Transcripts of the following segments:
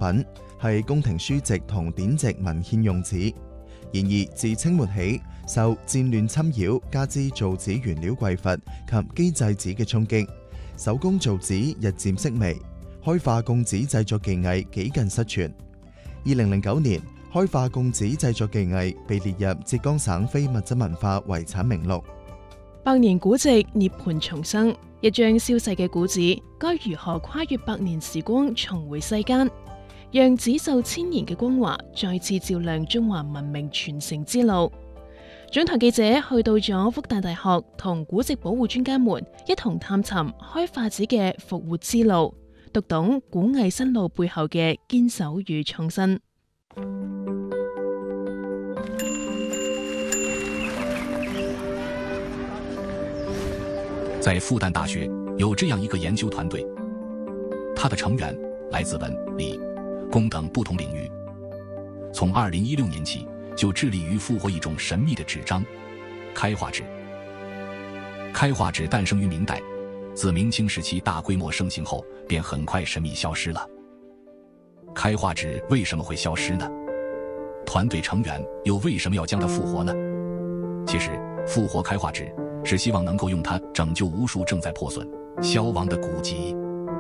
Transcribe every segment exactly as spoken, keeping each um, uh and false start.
品，係宮廷書籍同典籍文獻用紙。然而自清末起，受戰亂侵擾，加之造紙原料匱乏及機製紙嘅衝擊，手工造紙日漸式微，開化貢紙製作技藝幾近失傳。二零零九年，開化貢紙製作技藝被列入浙江省非物質文化遺產名錄。 百年古籍涅槃重生，一張消逝嘅古紙，該如何跨越百年時光重回世間，讓紙受千年嘅光華再次照亮中華文明傳承之路？總台記者去到咗復旦大學，同古籍保護專家們一同探尋開化紙嘅復活之路，讀懂古藝新路背後嘅堅守與創新。 在復旦大學有這樣一個研究團隊，它的成員來自文、理、工等不同領域。從二零一六年起，就致力於復活一種神秘的紙張——開化紙。開化紙誕生於明代，自明清時期大規模盛行後，便很快神秘消失了。開化紙為什麼會消失呢？團隊成員又為什麼要將它復活呢？其實，復活開化紙是希望能夠用它拯救無數正在破損、消亡的古籍。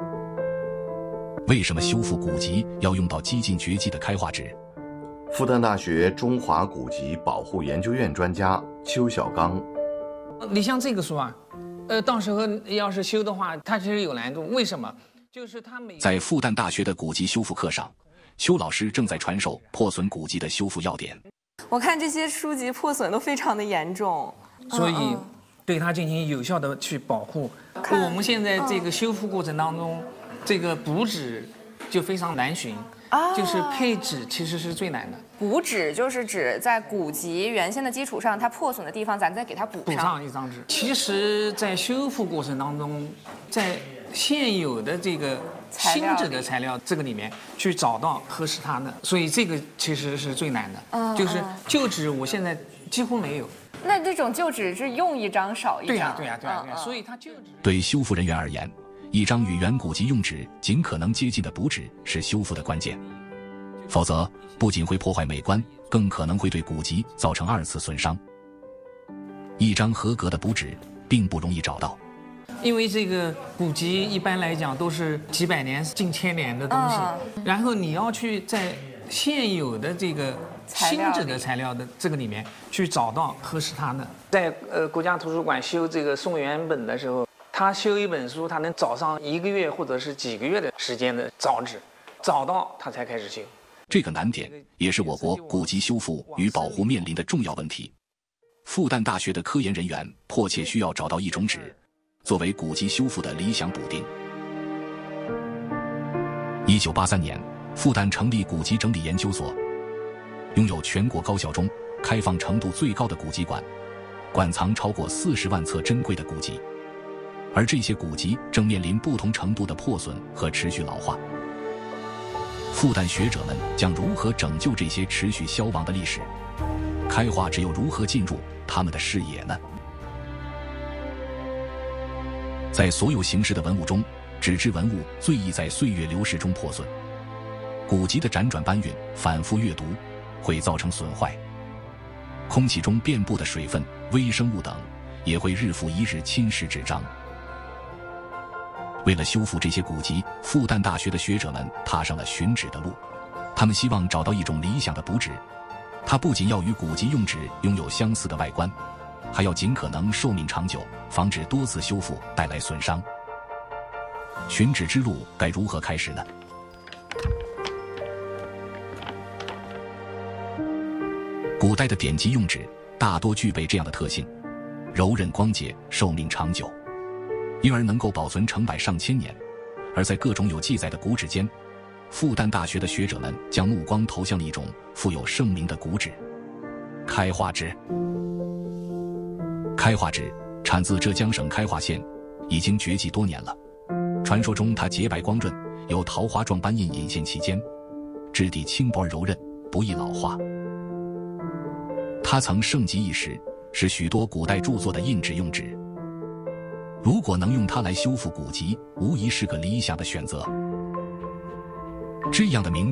為什麼修復古籍要用到幾近絕跡的開化紙？ 復旦大學中華古籍保護研究院專家邱小剛： 你像這個書啊，呃，到時候要是修的話，它其實有難度。為什麼？就是它每在復旦大學的古籍修復課上，邱老師正在傳授破損古籍的修復要點。 我看這些書籍破損都非常的嚴重， 所以對它進行有效的去保護。我們現在這個修復過程當中，這個補紙就非常難尋。啊、就是配紙其實是最難的。 補紙就是指在古籍原先的基礎上，它破損的地方，咱再給它補上。 補上一張紙。其實，在修復過程當中，在現有的這個新紙的材料這個裡面去找到合適它的，所以這個其實是最難的。嗯、就是舊紙，我現在幾乎沒有。 那這種舊紙是用一張少一張。 對呀、啊，對呀、啊，對呀、啊，對呀、啊。所以它舊紙對修復人員而言，一張與原古籍用紙盡可能接近的補紙是修復的關鍵，否則不僅會破壞美觀，更可能會對古籍造成二次損傷。一張合格的補紙並不容易找到， 因為這個古籍一般來講都是幾百年、近千年的東西，嗯、然後你要去在現有的這個新紙的材料的這個裡面去找到合適它的。在呃國家圖書館修這個宋元本的時候，他修一本書，他能找上一個月或者是幾個月的時間的找紙，找到他才開始修。 這個難點也是我國古籍修復與保護面臨的重要問題。復旦大學的科研人員迫切需要找到一種紙，作為古籍修復的理想補丁。一九八三年，復旦成立古籍整理研究所，擁有全國高校中開放程度最高的古籍館，館藏超過四十萬冊珍貴的古籍。而這些古籍正面臨不同程度的破損和持續老化。復旦學者們將如何拯救這些持續消亡的歷史？開化紙又如何進入他們的視野呢？在所有形式的文物中，紙質文物最易在歲月流逝中破損。古籍的輾轉搬運、反覆閱讀會造成損壞。空氣中遍布的水分、微生物等也會日復一日侵蝕紙張。為了修復這些古籍，復旦大學的學者們踏上了尋紙的路。他們希望找到一種理想的補紙，它不僅要與古籍用紙擁有相似的外觀，還要盡可能壽命長久，防止多次修復帶來損傷。尋紙之路該如何開始呢？古代的典籍用紙大多具備這樣的特性：柔韌光潔，壽命長久，因而能夠保存成百上千年。而在各種有記載的古紙間，復旦大學的學者們將目光投向了一種富有盛名的古紙——開化紙。開化紙產自浙江省開化縣，已經絕跡多年了。傳說中它潔白光潤，有桃花狀斑印隱現其間，質地輕薄而柔韌，不易老化。它曾盛極一時，是許多古代著作的印紙用紙。如果能用它來修復古籍，無疑是個理想的選擇。這樣的名